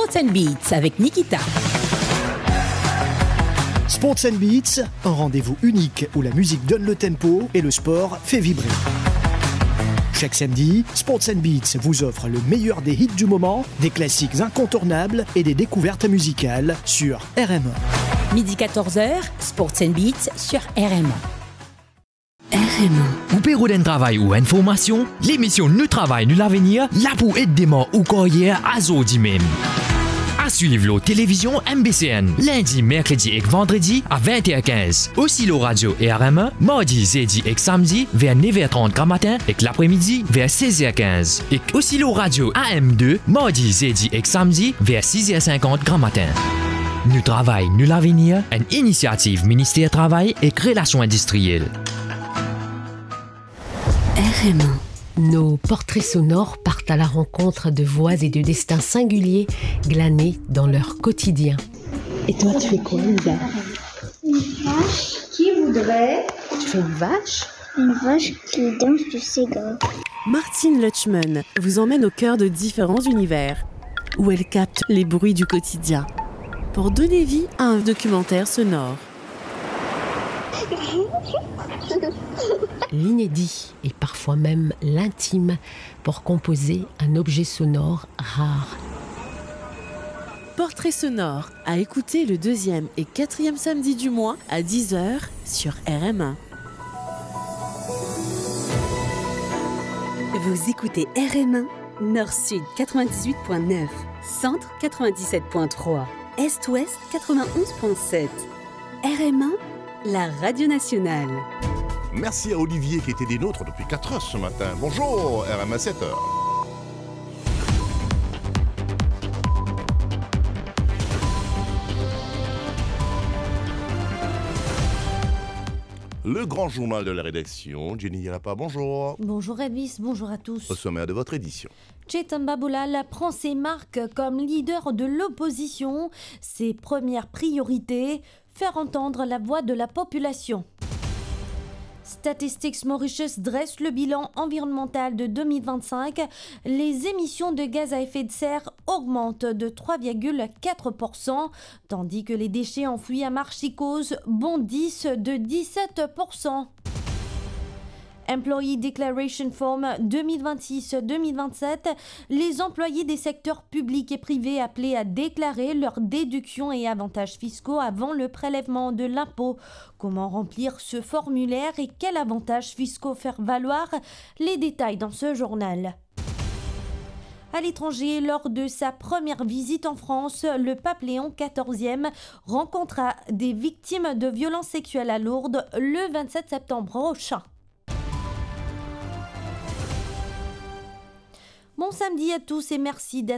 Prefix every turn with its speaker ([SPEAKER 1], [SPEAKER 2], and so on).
[SPEAKER 1] Sports and Beats avec Nikita.
[SPEAKER 2] Sports and Beats, un rendez-vous unique où la musique donne le tempo et le sport fait vibrer. Chaque samedi, Sports and Beats vous offre le meilleur des hits du moment, des classiques incontournables et des découvertes musicales sur RM1.
[SPEAKER 1] Midi 14h, Sports and Beats sur RM1.
[SPEAKER 3] Ou pour un travail ou information, l'émission Nous Travail, Nous l'Avenir, là pour aider ou carrière à Zodi même. À suivre la télévision MBCN, lundi, mercredi et vendredi à 20h15. Aussi la radio et RM1, mardi, jeudi et samedi vers 9h30 grand matin et l'après-midi vers 16h15. Et aussi la radio AM2, mardi, jeudi et samedi vers 6h50 grand matin. Nous Travail, Nous l'Avenir, une initiative ministère Travail et Relations industrielles.
[SPEAKER 4] RM1. Nos portraits sonores partent à la rencontre de voix et de destins singuliers glanés dans leur quotidien.
[SPEAKER 5] Et toi, tu fais quoi, Lisa?
[SPEAKER 6] Une vache qui voudrait...
[SPEAKER 5] Tu fais une vache?
[SPEAKER 6] Une vache qui danse du Sega.
[SPEAKER 5] Martine Lutchman vous emmène au cœur de différents univers, où elle capte les bruits du quotidien, pour donner vie à un documentaire sonore.
[SPEAKER 4] L'inédit et parfois même l'intime pour composer un objet sonore rare.
[SPEAKER 5] Portrait sonore à écouter le 2e et 4e samedi du mois à 10h sur RM1.
[SPEAKER 7] Vous écoutez RM1, Nord-Sud 98.9, Centre 97.3, Est-Ouest 91.7. RM1, la radio nationale.
[SPEAKER 8] Merci à Olivier qui était des nôtres depuis 4 heures ce matin. Bonjour, RM à 7 heures. Le grand journal de la rédaction, Jenny Yalapa, bonjour.
[SPEAKER 9] Bonjour Elvis, bonjour à tous.
[SPEAKER 8] Au sommaire de votre édition.
[SPEAKER 9] Chetan Baboulal prend ses marques comme leader de l'opposition. Ses premières priorités, faire entendre la voix de la population. Statistics Mauritius dresse le bilan environnemental de 2025. Les émissions de gaz à effet de serre augmentent de 3,4%, tandis que les déchets enfouis à Marchicose bondissent de 17%. Employee Declaration Form 2026-2027, les employés des secteurs publics et privés appelés à déclarer leurs déductions et avantages fiscaux avant le prélèvement de l'impôt. Comment remplir ce formulaire et quels avantages fiscaux faire valoir? Les détails dans ce journal. À l'étranger, lors de sa première visite en France, le pape Léon XIV rencontra des victimes de violences sexuelles à Lourdes le 27 septembre prochain. Bon samedi à tous et merci d'être